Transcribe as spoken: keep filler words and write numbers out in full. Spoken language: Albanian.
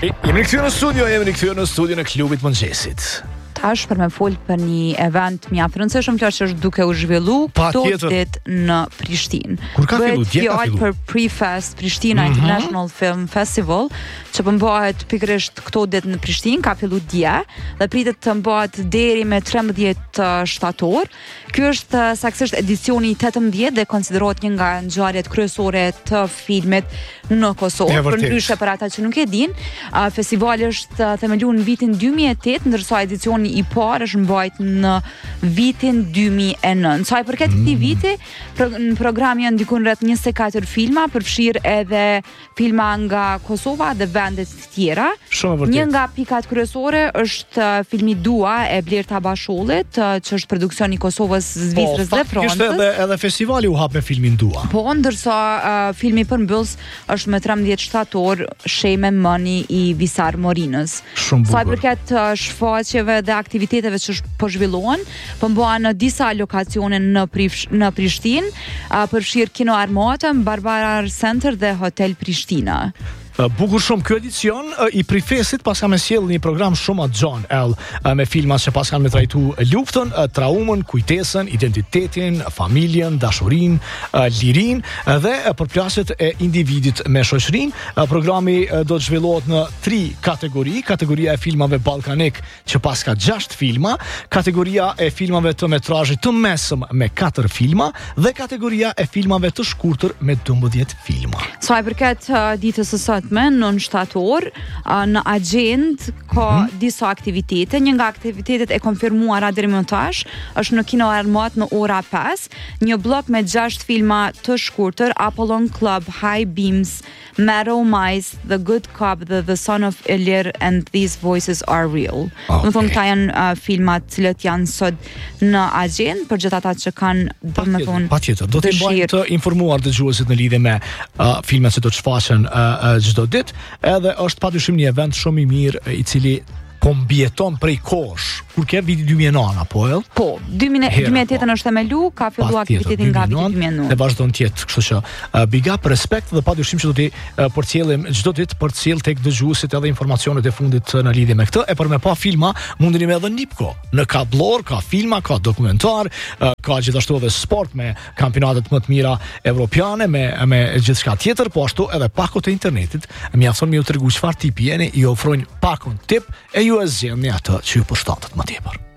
Jemi rikthyer në studio, jemi rikthyer në studion e klubit mëngjesit. Tash për me fol për një event mjaft rëndësishëm që është duke u zhvillu këto ditë në Prishtinë. Kur ka filluar? Dje ka filluar. Për Prefest Prishtina mm-hmm. International Film Festival, që po bëhet pikërisht këto ditë në Prishtinë, ka filluar dje dhe pritet të bëhet deri me trembëdhjetë shtator. Ky është saktësisht edicioni tetëmbëdhjetë dhe konsiderohet një nga ngjarjet kryesore të filmit në Kosovë. Përndryshe për ata që nuk e dinë, festivali është themeluar në vitin dy mijë e tetë, ndërsa edicioni i parë është mbajt në vitin dy mijë e nëntë. Sa i përket këtij viti, pro, në program janë diku rreth njëzet e katër filma, përfshirë edhe filma nga Kosova dhe vendet të tjera. Një nga pikat kryesore është filmi Dua e Blerta Bashollit, që është produksion i Kosovës, Zvicrës dhe Francës. Po, edhe edhe festivali u hap me filmin Dua. Po, ndërsa uh, filmi përmbyllës është me trembëdhjetë shtator, Shame and Money i Visar Morinës. Shumë bukur. Sa i përket uh, shfaqjeve dhe aktiviteteve që po zhvillohen, po bëhen në disa lokacione në Prish, në Prishtinë, uh, përfshirë Kino Armata, Barbara Center dhe Hotel Prishtina. Bukur shumë ky edicion i Prefestit, pas ka me sjell një program shumë atë John L me filma që pas kanë me trajtu luftën, traumën, kujtesën, identitetin, familjen, dashurinë, lirinë dhe përplasjet e individit me shoqërinë. Programi do të zhvillohet në tri kategori: kategoria e filmave ballkanik që pas ka gjashtë filma, kategoria e filmave të metrazhit të mesëm me katër filma dhe kategoria e filmave të shkurtër me dymbëdhjetë filma. Sa i përket ditës së sotme në shtator, në agend ka mm-hmm. disa aktivitete. Një nga aktivitetet e konfirmuara deri më tash është në Kino Armat në ora pesë, një blok me gjashtë filma të shkurtër: Apollon Club, High Beams, Meadow Mice, The Good Cop, The, The Son of Ilir and These Voices Are Real. Okay. Më thonë këta janë uh, filmat cilët janë sot në agend për gjithë ata që kanë domethënë. Patjetër, do të bëjmë të informuar dëgjuesit në lidhje me uh, filmat që do të shfaqen uh, uh, çdo ditë, edhe është padyshim një event shumë i mirë i cili po mbieton prej kohësh. Kur ke viti dy mijë e nëntë apo ell? Po, dy mijë e tetë është themelu, ka filluar aktivitetin nga viti dy mijë e nëntë. Dhe vazhdon të jetë, kështu që uh, big up, respekt dhe padyshim që do t'i uh, përcjellim çdo ditë për të sjell tek dëgjuesit edhe informacionet e fundit në lidhje me këtë. E për me pa filma, mundeni me edhe Nipko. Në ka blor, ka filma, ka dokumentar, uh, ka gjithashtu edhe sport me kampionatet më të mira evropiane, me me gjithçka tjetër, po ashtu edhe pakot e internetit. Mjafton më u tregu çfarë tipi jeni, i ofrojnë pakon tip e ju e zgjidhni atë që ju përshtatet më tepër.